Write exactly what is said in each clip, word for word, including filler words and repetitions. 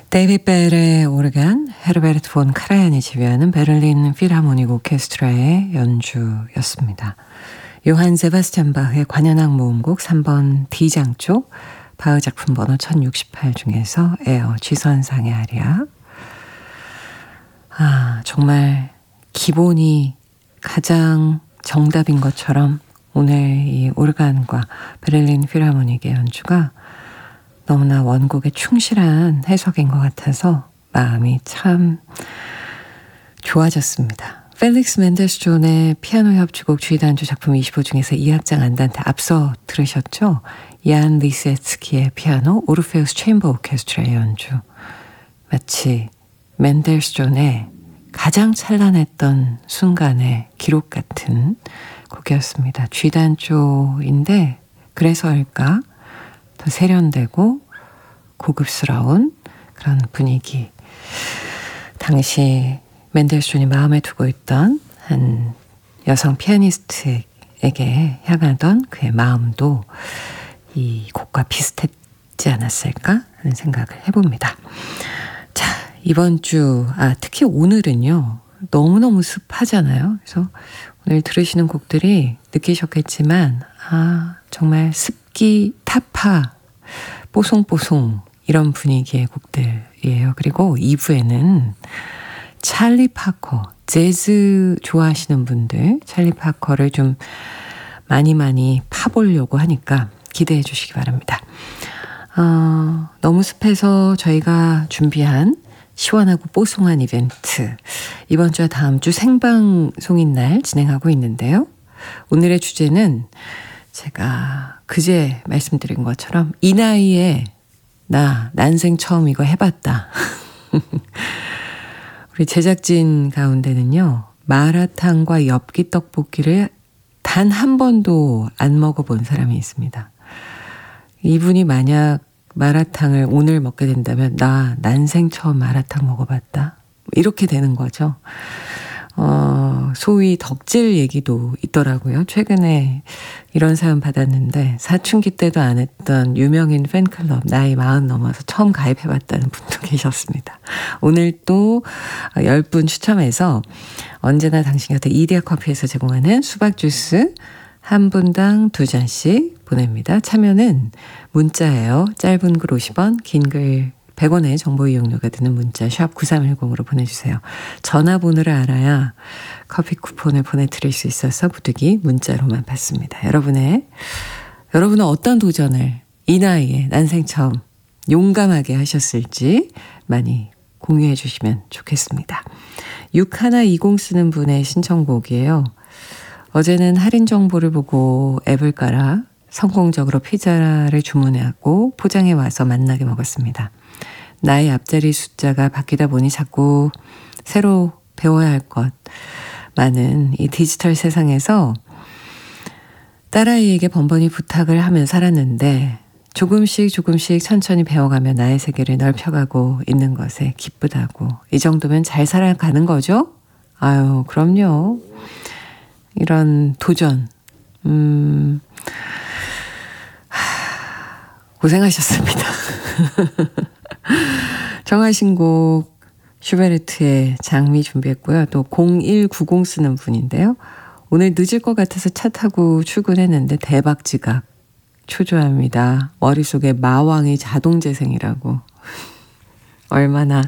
데이빗 벨의 오르간, 헤르베르트 폰 카라얀이 지휘하는 베를린 필하모닉 오케스트라의 연주였습니다. 요한 세바스찬 바흐의 관현악 모음곡 삼 번 D장조, 바흐 작품 번호 천육십팔 중에서 에어 지선상의 아리아. 아, 정말 기본이 가장 정답인 것처럼 오늘 이 오르간과 베를린 필하모닉의 연주가 너무나 원곡에 충실한 해석인 것 같아서 마음이 참 좋아졌습니다. 펠릭스 멘델스 존의 피아노 협주곡 G단조 작품 이십오 중에서 이 악장 안단테 앞서 들으셨죠? 얀 리세츠키의 피아노, 오르페우스 체인버 오케스트라의 연주. 마치 멘델스 존의 가장 찬란했던 순간의 기록 같은 곡이었습니다. G단조인데 그래서일까? 더 세련되고 고급스러운 그런 분위기. 당시 멘델스존이 마음에 두고 있던 한 여성 피아니스트에게 향하던 그의 마음도 이 곡과 비슷했지 않았을까 하는 생각을 해봅니다. 자, 이번 주, 아, 특히 오늘은요, 너무너무 습하잖아요. 그래서 오늘 들으시는 곡들이 느끼셨겠지만, 아, 정말 습기 타파, 뽀송뽀송 이런 분위기의 곡들이에요. 그리고 이 부에는 찰리 파커, 재즈 좋아하시는 분들, 찰리 파커를 좀 많이 많이 파보려고 하니까 기대해 주시기 바랍니다. 어, 너무 습해서 저희가 준비한 시원하고 뽀송한 이벤트, 이번 주와 다음 주 생방송인 날 진행하고 있는데요. 오늘의 주제는 제가 그제 말씀드린 것처럼 이 나이에 나 난생 처음 이거 해봤다. 우리 제작진 가운데는요, 마라탕과 엽기 떡볶이를 단 한 번도 안 먹어본 사람이 있습니다. 이분이 만약 마라탕을 오늘 먹게 된다면 나 난생 처음 마라탕 먹어봤다. 이렇게 되는 거죠. 어, 소위 덕질 얘기도 있더라고요. 최근에 이런 사연 받았는데 사춘기 때도 안 했던 유명인 팬클럽 나이 마흔 넘어서 처음 가입해봤다는 분도 계셨습니다. 오늘 또 열 분 추첨해서 언제나 당신 곁에 이디야 커피에서 제공하는 수박 주스 한 분당 두 잔씩 보냅니다. 참여는 문자예요. 짧은 글 오십 원, 긴 글 백 원의 정보 이용료가 드는 문자 샵 구삼일공으로 보내주세요. 전화번호를 알아야 커피 쿠폰을 보내드릴 수 있어서 부득이 문자로만 받습니다. 여러분의, 여러분은 어떤 도전을 이 나이에 난생 처음 용감하게 하셨을지 많이 공유해 주시면 좋겠습니다. 육일이공 쓰는 분의 신청곡이에요. 어제는 할인 정보를 보고 앱을 깔아 성공적으로 피자를 주문하고 포장해 와서 만나게 먹었습니다. 나의 앞자리 숫자가 바뀌다 보니 자꾸 새로 배워야 할 것 많은 이 디지털 세상에서 딸아이에게 번번이 부탁을 하며 살았는데 조금씩 조금씩 천천히 배워가며 나의 세계를 넓혀가고 있는 것에 기쁘다고. 이 정도면 잘 살아가는 거죠? 아유, 그럼요. 이런 도전, 음, 하, 고생하셨습니다. 정하신 곡 슈베르트의 장미 준비했고요. 또 공일구공 쓰는 분인데요. 오늘 늦을 것 같아서 차 타고 출근했는데 대박 지각. 초조합니다. 머릿속에 마왕이 자동 재생이라고. 얼마나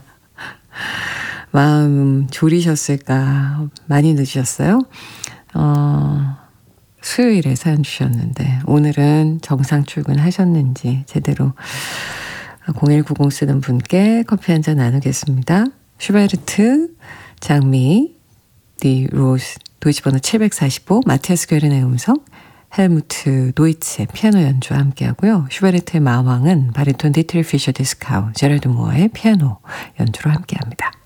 마음 졸이셨을까. 많이 늦으셨어요? 어, 수요일에 사연 주셨는데 오늘은 정상 출근하셨는지 제대로 공일구공 쓰는 분께 커피 한잔 나누겠습니다. 슈베르트, 장미, 디 로스, 도이치번호 칠백사십오, 마티아스 괴른의 음성, 헬무트 노이츠의 피아노 연주와 함께하고요. 슈베르트의 마왕은 바리톤 디트리 피셔 디스카우, 제럴드 무어의 피아노 연주로 함께합니다.